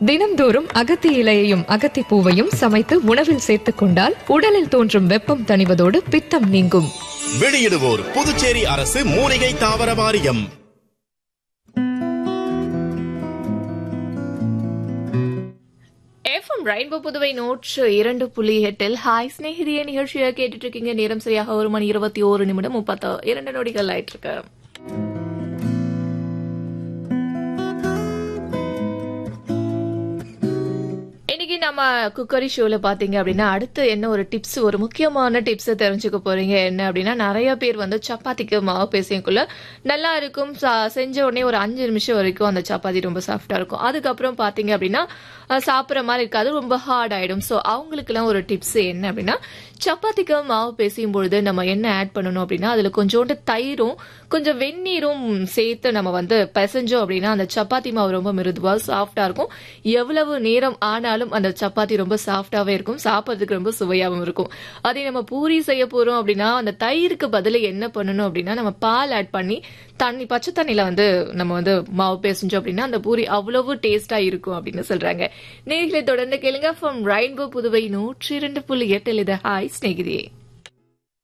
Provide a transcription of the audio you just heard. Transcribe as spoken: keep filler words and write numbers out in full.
தினம்தோறும் அகத்தி இலையையும் அகத்தி பூவையும் சமைத்து உணவில் சேர்த்துக் கொண்டால் உடலில் தோன்றும் வெப்பம் தணிவதோடு பித்தம் நீங்கும். வெளியிடுவோர் புதுச்சேரி அரசு மூலிகை தாவர வாரியம். எஃப்எம் ரெயின்போ புதுவை நூற்று இரண்டு புள்ளி எட்டில் ஹாய் ஸ்நேகிதிய நிகழ்ச்சியை கேட்டுட்டு இருக்கீங்க. நேரம் சரியாக ஒரு மணி இருபத்தி ஒரு நிமிடம் முப்பத்தி இரண்டு நொடிகள் ஆயிட்டு இருக்கு. இன்னைக்கு நம்ம குக்கரி ஷோல பாத்தீங்க அப்படின்னா அடுத்து என்ன ஒரு டிப்ஸ், ஒரு முக்கியமான டிப்ஸ் தெரிஞ்சுக்க போறீங்க. என்ன அப்படின்னா, நிறைய பேர் வந்து சப்பாத்திக்கு மாவு பேசியக்குள்ள நல்லா இருக்கும், செஞ்ச உடனே ஒரு அஞ்சு நிமிஷம் வரைக்கும் அந்த சப்பாத்தி ரொம்ப சாஃப்டா இருக்கும். அதுக்கப்புறம் பாத்தீங்க அப்படின்னா சாப்பிட்ற மாதிரி இருக்காது, ரொம்ப ஹார்ட் ஆயிடும். ஸோ அவங்களுக்கு எல்லாம் ஒரு டிப்ஸ் என்ன அப்படின்னா, சப்பாத்திக்கு மாவு பேசியும் பொழுது நம்ம என்ன ஆட் பண்ணணும் அப்படின்னா, அதுல கொஞ்சோண்டு தயிரும் கொஞ்சம் வெந்நீரும் சேர்த்து நம்ம வந்து பிசைஞ்சோம் அப்படின்னா அந்த சப்பாத்தி மாவு ரொம்ப மிருதுவா சாஃப்டா இருக்கும். எவ்வளவு நேரம் ஆனாலும் அந்த சப்பாத்தி ரொம்ப சாஃப்டாவே இருக்கும், சாப்பிட்றதுக்கு ரொம்ப சுவையாகவும் இருக்கும். அதே நம்ம பூரி செய்ய போறோம் அப்படின்னா அந்த தயிருக்கு பதில என்ன பண்ணணும் அப்படின்னா, நம்ம பால் ஆட் பண்ணி தண்ணி பச்சை தண்ணியில வந்து நம்ம வந்து மாவு பேசஞ்சோம் அப்படின்னா அந்த பூரி அவ்வளவு டேஸ்டா இருக்கும் அப்படின்னு சொல்றாங்க. நேர்களை தொடர்ந்து கேளுங்க. ஃப்ரம் ரெயின்போ புதுவை நூற்றி இரண்டு புள்ளி எட்டில் இது ஹாய் ஸ்நேகிதியே.